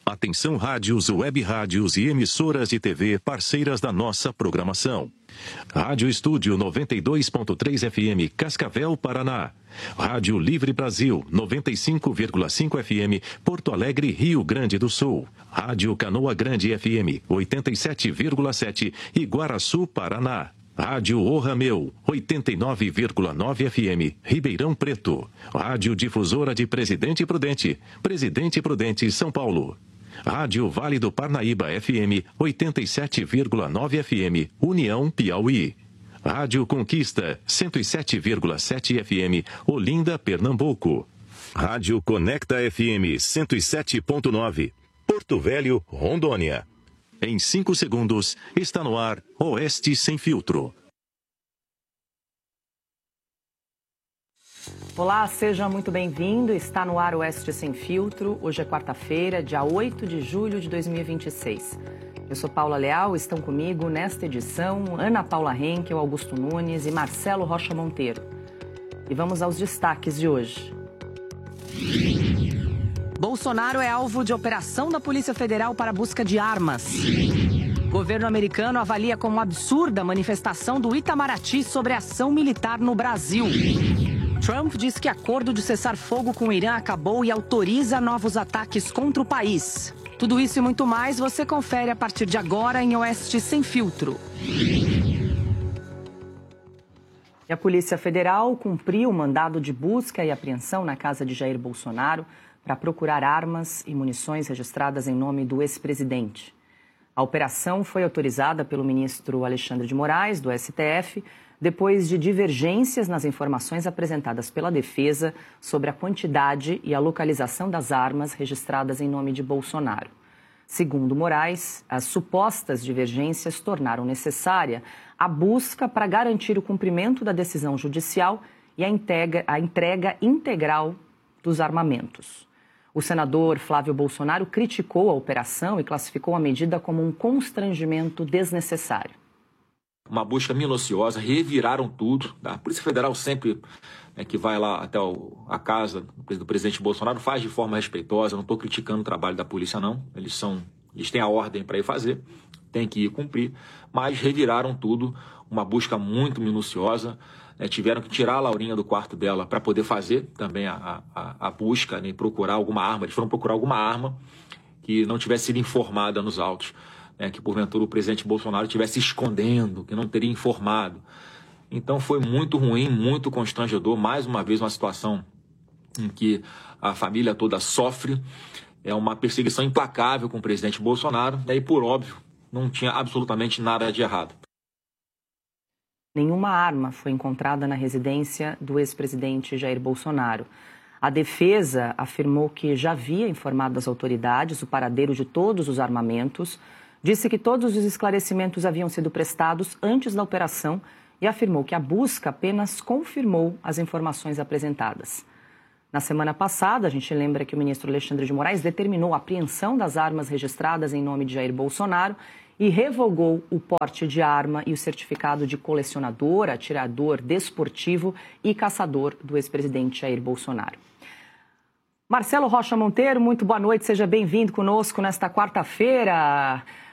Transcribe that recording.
Atenção rádios, web rádios e emissoras de TV parceiras da nossa programação. Rádio Estúdio 92.3 FM, Cascavel, Paraná. Rádio Livre Brasil 95,5 FM, Porto Alegre, Rio Grande do Sul. Rádio Canoa Grande FM 87,7, Iguaraçu, Paraná. Rádio O Rameu, 89,9 FM, Ribeirão Preto. Rádio Difusora de Presidente Prudente, São Paulo. Rádio Vale do Parnaíba FM, 87,9 FM, União, Piauí. Rádio Conquista, 107,7 FM, Olinda, Pernambuco. Rádio Conecta FM, 107,9, Porto Velho, Rondônia. Em 5 segundos, está no ar Oeste Sem Filtro. Olá, seja muito bem-vindo. Está no ar Oeste Sem Filtro. Hoje é quarta-feira, dia 8 de julho de 2026. Eu sou Paula Leal, estão comigo nesta edição Ana Paula Henkel, Augusto Nunes e Marcelo Rocha Monteiro. E vamos aos destaques de hoje. Bolsonaro é alvo de operação da Polícia Federal para busca de armas. Governo americano avalia como absurda a manifestação do Itamaraty sobre ação militar no Brasil. Trump diz que acordo de cessar-fogo com o Irã acabou e autoriza novos ataques contra o país. Tudo isso e muito mais você confere a partir de agora em Oeste Sem Filtro. E a Polícia Federal cumpriu o mandado de busca e apreensão na casa de Jair Bolsonaro para procurar armas e munições registradas em nome do ex-presidente. A operação foi autorizada pelo ministro Alexandre de Moraes, do STF, depois de divergências nas informações apresentadas pela defesa sobre a quantidade e a localização das armas registradas em nome de Bolsonaro. Segundo Moraes, as supostas divergências tornaram necessária a busca para garantir o cumprimento da decisão judicial e a entrega integral dos armamentos. O senador Flávio Bolsonaro criticou a operação e classificou a medida como um constrangimento desnecessário. Uma busca minuciosa, reviraram tudo. A Polícia Federal sempre que vai lá até a casa do presidente Bolsonaro faz de forma respeitosa. Não estou criticando o trabalho da polícia, não. Eles têm a ordem para ir fazer, tem que ir cumprir, mas reviraram tudo. Uma busca muito minuciosa. Tiveram que tirar a Laurinha do quarto dela para poder fazer também a busca, e procurar alguma arma. Eles foram procurar alguma arma que não tivesse sido informada nos autos. Que porventura o presidente Bolsonaro estivesse escondendo, que não teria informado. Então foi muito ruim, muito constrangedor, mais uma vez uma situação em que a família toda sofre, é uma perseguição implacável com o presidente Bolsonaro, e por óbvio, não tinha absolutamente nada de errado. Nenhuma arma foi encontrada na residência do ex-presidente Jair Bolsonaro. A defesa afirmou que já havia informado as autoridades o paradeiro de todos os armamentos, disse que todos os esclarecimentos haviam sido prestados antes da operação e afirmou que a busca apenas confirmou as informações apresentadas. Na semana passada, a gente lembra que o ministro Alexandre de Moraes determinou a apreensão das armas registradas em nome de Jair Bolsonaro e revogou o porte de arma e o certificado de colecionador, atirador desportivo e caçador do ex-presidente Jair Bolsonaro. Marcelo Rocha Monteiro, muito boa noite, seja bem-vindo conosco nesta quarta-feira.